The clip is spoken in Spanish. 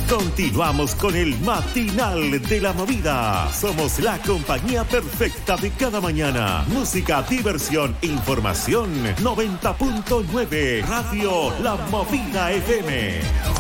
Continuamos con el matinal de la movida. Somos la compañía perfecta de cada mañana. Música, diversión, información. 90.9 Radio La Movida FM.